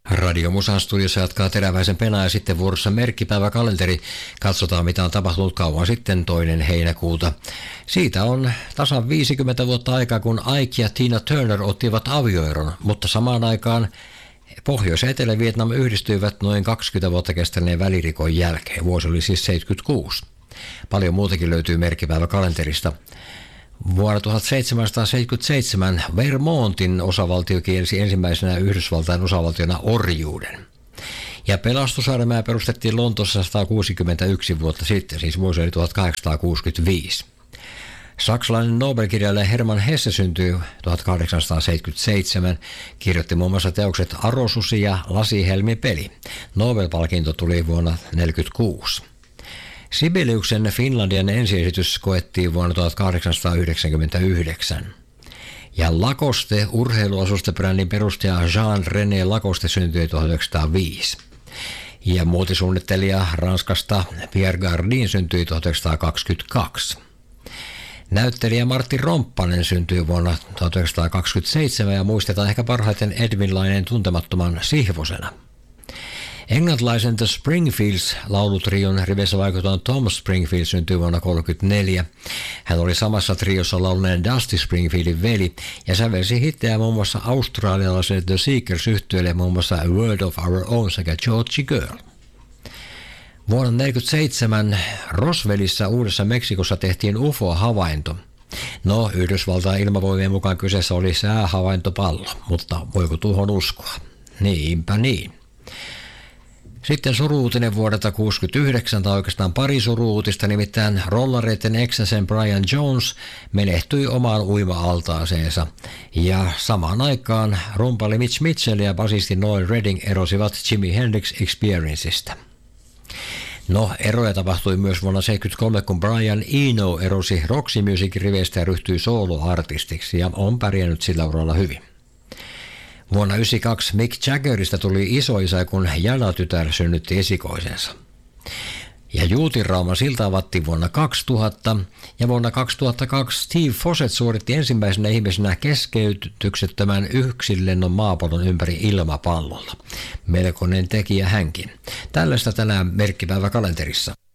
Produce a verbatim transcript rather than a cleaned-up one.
Radio Musan studiossa jatkaa Teräväisen Pena ja sitten vuorossa merkkipäiväkalenteri. Katsotaan mitä on tapahtunut kauan sitten toinen heinäkuuta. Siitä on tasan viisikymmentä vuotta aikaa kun Ike ja Tina Turner ottivat avioeron, mutta samaan aikaan Pohjois- ja Etelä-Vietnam yhdistyivät noin kaksikymmentä vuotta kestäneen välirikon jälkeen. Vuosi oli siis seitsemänkymmentäkuusi. Paljon muutakin löytyy merkkipäiväkalenterista. Vuonna tuhatseitsemänsataaseitsemänkymmentäseitsemän Vermontin osavaltio kielsi ensimmäisenä Yhdysvaltain osavaltiona orjuuden. Ja Pelastusarmeija perustettiin Lontoossa sata kuusikymmentäyksi vuotta sitten, siis vuosi oli tuhatkahdeksansataakuusikymmentäviisi. Saksalainen Nobel-kirjailija Hermann Hesse syntyi tuhatkahdeksansataaseitsemänkymmentäseitsemän, kirjoitti muun muassa teokset Arosusi ja Lasihelmi-peli. Nobel-palkinto tuli vuonna tuhatyhdeksänsataaneljäkymmentäkuusi. Sibeliuksen Finlandian ensiesitys koettiin vuonna tuhatkahdeksansataayhdeksänkymmentäyhdeksän. Ja Lacoste, urheiluasustebrändin perustaja Jean-René Lacoste syntyi tuhatyhdeksänsataaviisi. Ja muotisuunnittelija Ranskasta Pierre Gardin syntyi tuhatyhdeksänsataakaksikymmentäkaksi. Näyttelijä Martti Romppanen syntyi vuonna tuhatyhdeksänsataakaksikymmentäseitsemän ja muistetaan ehkä parhaiten Edwin Laineen tuntemattoman Sihvosena. Englantilaisen The Springfields laulutrion riveissä vaikutaan Tom Springfield syntyi vuonna tuhatyhdeksänsataakolmekymmentäneljä. Hän oli samassa triossa lauluneen Dusty Springfieldin veli ja sävelsi hittejä muun muassa australialaiselle The Seekers-yhtyeelle muun muassa A World of Our Own sekä Georgie Girl. Vuonna tuhatyhdeksänsataaneljäkymmentäseitsemän Roswellissä Uudessa Meksikossa tehtiin U F O-havainto. No, Yhdysvaltain ilmavoimien mukaan kyseessä oli säähavaintopallo, mutta voiko tuohon uskoa? Niinpä niin. Sitten suru-uutinen vuodelta tuhatyhdeksänsataakuusikymmentäyhdeksän, tai oikeastaan pari suru-uutista, nimittäin rollareiden eksäsen Brian Jones menehtyi omaan uima-altaaseensa. Ja samaan aikaan rumpali Mitch Mitchell ja basisti Noel Redding erosivat Jimi Hendrix Experienceista. No, eroja tapahtui myös vuonna tuhatyhdeksänsataaseitsemänkymmentäkolme, kun Brian Eno erosi Roxy Musicin riveistä ja ryhtyi soloartistiksi ja on pärjännyt sillä uralla hyvin. Vuonna tuhatyhdeksänsataayhdeksänkymmentäkaksi Mick Jaggerista tuli isoisä, kun Jana-tytär synnytti esikoisensa. Ja juutinrauma silta avattiin vuonna kaksituhatta, ja vuonna kaksituhattakaksi Steve Fossett suoritti ensimmäisenä ihmisenä keskeytyksettömän yksinlennon maapallon ympäri ilmapallolla. Melkoinen tekijä hänkin. Tällaista tänään merkkipäiväkalenterissa.